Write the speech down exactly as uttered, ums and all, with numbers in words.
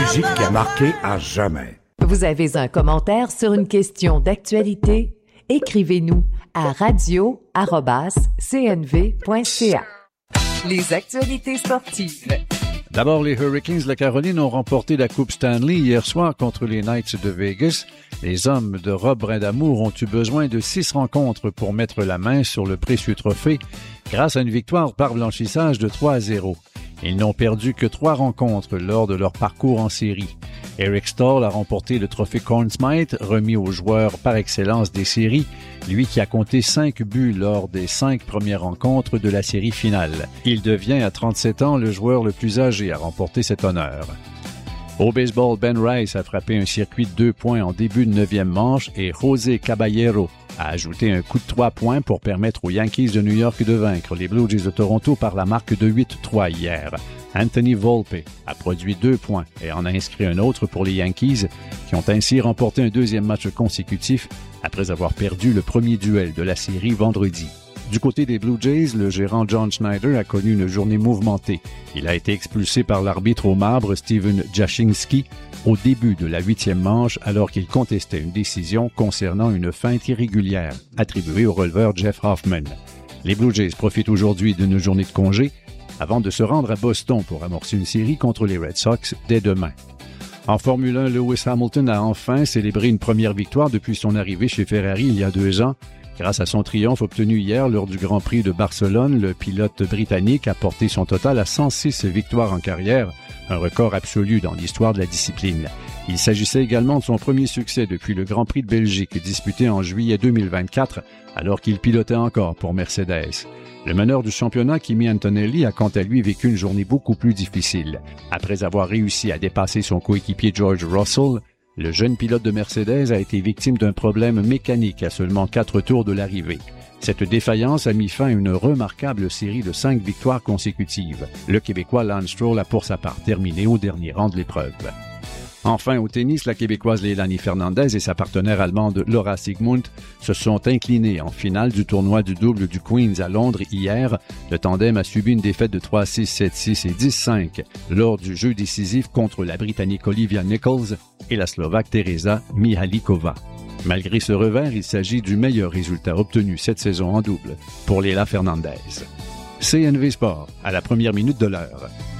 musique qui a marqué à jamais. Vous avez un commentaire sur une question d'actualité? Écrivez-nous à radio arobase c n v point c a. Les actualités sportives. D'abord, les Hurricanes de la Caroline ont remporté la Coupe Stanley hier soir contre les Knights de Vegas. Les hommes de Rob Brindamour ont eu besoin de six rencontres pour mettre la main sur le précieux trophée grâce à une victoire par blanchissage de trois à zéro. Ils n'ont perdu que trois rencontres lors de leur parcours en série. Eric Staal a remporté le trophée Conn Smythe, remis au joueur par excellence des séries, lui qui a compté cinq buts lors des cinq premières rencontres de la série finale. Il devient à trente-sept ans le joueur le plus âgé à remporter cet honneur. Au baseball, Ben Rice a frappé un circuit de deux points en début de neuvième manche et José Caballero a ajouté un coup de trois points pour permettre aux Yankees de New York de vaincre les Blue Jays de Toronto par la marque de huit trois hier. Anthony Volpe a produit deux points et en a inscrit un autre pour les Yankees qui ont ainsi remporté un deuxième match consécutif après avoir perdu le premier duel de la série vendredi. Du côté des Blue Jays, le gérant John Schneider a connu une journée mouvementée. Il a été expulsé par l'arbitre au marbre Steven Jashinsky au début de la huitième manche alors qu'il contestait une décision concernant une feinte irrégulière attribuée au releveur Jeff Hoffman. Les Blue Jays profitent aujourd'hui d'une journée de congé avant de se rendre à Boston pour amorcer une série contre les Red Sox dès demain. En Formule un, Lewis Hamilton a enfin célébré une première victoire depuis son arrivée chez Ferrari il y a deux ans. Grâce à son triomphe obtenu hier lors du Grand Prix de Barcelone, le pilote britannique a porté son total à cent six victoires en carrière, un record absolu dans l'histoire de la discipline. Il s'agissait également de son premier succès depuis le Grand Prix de Belgique disputé en juillet deux mille vingt-quatre, alors qu'il pilotait encore pour Mercedes. Le meneur du championnat, Kimi Antonelli, a quant à lui vécu une journée beaucoup plus difficile. Après avoir réussi à dépasser son coéquipier George Russell, le jeune pilote de Mercedes a été victime d'un problème mécanique à seulement quatre tours de l'arrivée. Cette défaillance a mis fin à une remarquable série de cinq victoires consécutives. Le Québécois Lance Stroll a pour sa part terminé au dernier rang de l'épreuve. Enfin, au tennis, la Québécoise Leilani Fernandez et sa partenaire allemande Laura Siegemund se sont inclinés en finale du tournoi du double du Queens à Londres hier. Le tandem a subi une défaite de trois six, sept six et dix cinq lors du jeu décisif contre la Britannique Olivia Nichols et la Slovaque Teresa Mihalikova. Malgré ce revers, il s'agit du meilleur résultat obtenu cette saison en double pour Leila Fernandez. C N V Sport, à la première minute de l'heure.